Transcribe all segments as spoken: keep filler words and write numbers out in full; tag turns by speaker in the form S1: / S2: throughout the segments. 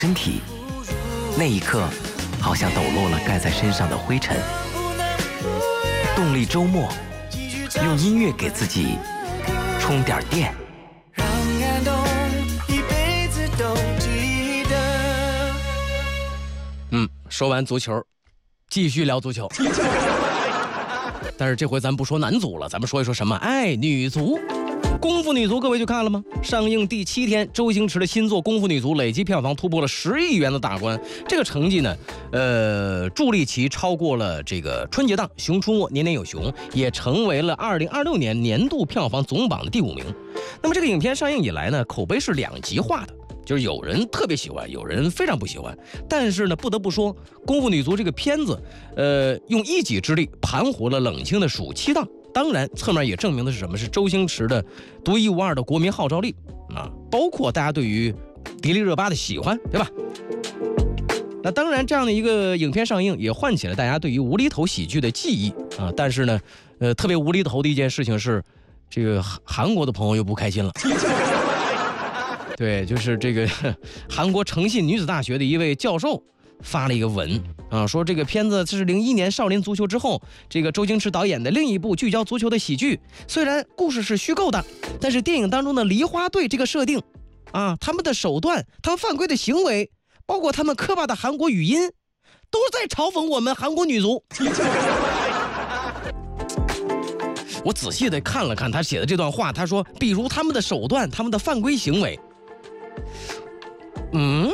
S1: 身体，那一刻好像抖落了盖在身上的灰尘。动力周末，用音乐给自己充点电。让感动一辈子都记
S2: 得。嗯，说完足球，继续聊足球。但是这回咱不说男足了，咱们说一说什么？哎，女足。功夫女足，各位去看了吗？上映第七天，周星驰的新作《功夫女足》累计票房突破了十亿元的大关。这个成绩呢，呃，助力其超过了这个春节档《熊出没》年年有熊，也成为了二零二六年年度票房总榜的第五名。那么这个影片上映以来呢，口碑是两极化的，就是有人特别喜欢，有人非常不喜欢。但是呢，不得不说，《功夫女足》这个片子，呃，用一己之力盘活了冷清的暑期档。当然，侧面也证明的是什么？是周星驰的独一无二的国民号召力啊！包括大家对于迪丽热巴的喜欢，对吧？那当然，这样的一个影片上映，也唤起了大家对于无厘头喜剧的记忆啊！但是呢，呃，特别无厘头的一件事情是，这个韩国的朋友又不开心了。对，就是这个韩国诚信女子大学的一位教授发了一个文啊，说这个片子这是零一年少林足球之后，这个周星驰导演的另一部聚焦足球的喜剧。虽然故事是虚构的，但是电影当中的梨花队这个设定啊，他们的手段，他们犯规的行为，包括他们磕巴的韩国语音，都在嘲讽我们韩国女足。我仔细的看了看他写的这段话，他说，比如他们的手段，他们的犯规行为，嗯。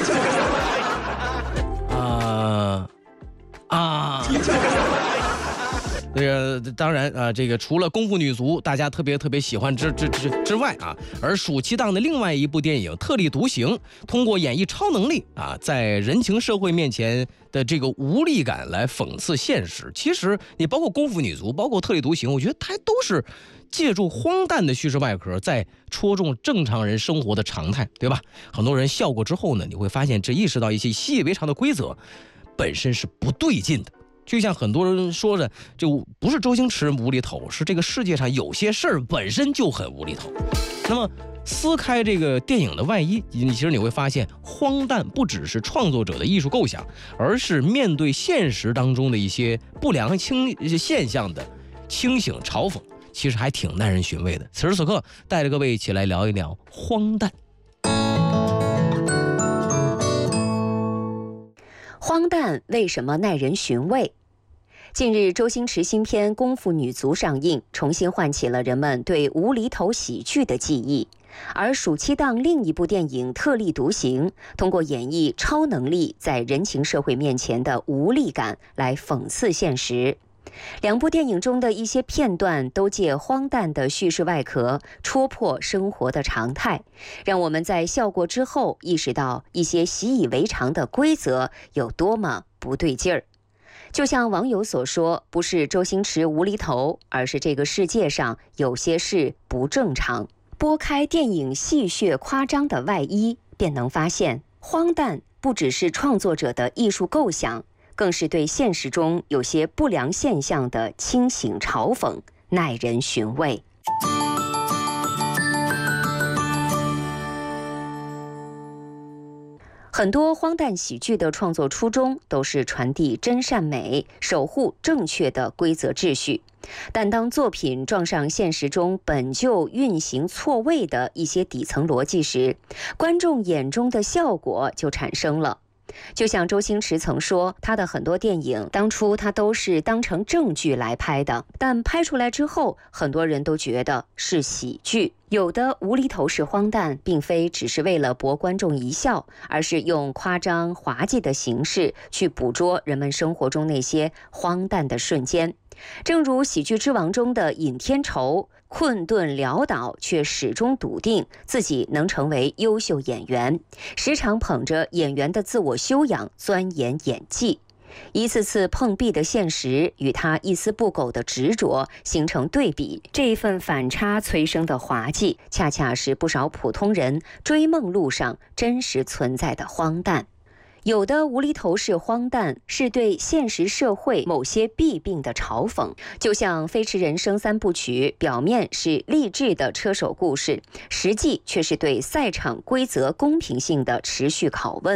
S2: 啊啊！这个当然啊，这个除了功夫女足大家特别特别喜欢之之之之外啊，而暑期档的另外一部电影《特立独行》，通过演绎超能力啊，在人情社会面前的这个无力感来讽刺现实。其实你包括功夫女足，包括特立独行，我觉得它都是借助荒诞的叙事外壳，在戳中正常人生活的常态，对吧？很多人笑过之后呢，你会发现这意识到一些习以为常的规则本身是不对劲的。就像很多人说的，就不是周星驰无厘头，是这个世界上有些事儿本身就很无厘头。那么撕开这个电影的外衣，你其实你会发现，荒诞不只是创作者的艺术构想，而是面对现实当中的一些不良倾现象的清醒嘲讽，其实还挺耐人寻味的。此时此刻，带着各位一起来聊一聊荒诞。
S3: 荒诞为什么耐人寻味？近日，周星驰新片《功夫女足》上映，重新唤起了人们对无厘头喜剧的记忆。而暑期档另一部电影《特立独行》，通过演绎超能力在人情社会面前的无力感来讽刺现实。两部电影中的一些片段都借荒诞的叙事外壳戳破生活的常态，让我们在笑过之后意识到一些习以为常的规则有多么不对劲儿。就像网友所说，不是周星驰无厘头，而是这个世界上有些事不正常。拨开电影戏谑夸张的外衣，便能发现，荒诞不只是创作者的艺术构想，更是对现实中有些不良现象的清醒嘲讽，耐人寻味。很多荒诞喜剧的创作初衷都是传递真善美，守护正确的规则秩序。但当作品撞上现实中本就运行错位的一些底层逻辑时，观众眼中的效果就产生了。就像周星驰曾说，他的很多电影当初他都是当成正剧来拍的，但拍出来之后，很多人都觉得是喜剧。有的无厘头式荒诞，并非只是为了博观众一笑，而是用夸张滑稽的形式去捕捉人们生活中那些荒诞的瞬间。正如《喜剧之王》中的尹天仇，困顿潦倒却始终笃定自己能成为优秀演员，时常捧着演员的自我修养钻研演技。一次次碰壁的现实与他一丝不苟的执着形成对比，这一份反差催生的滑稽，恰恰是不少普通人追梦路上真实存在的荒诞。有的无厘头式荒诞是对现实社会某些弊病的嘲讽，就像《飞驰人生三部曲》，表面是励志的车手故事，实际却是对赛场规则公平性的持续拷问。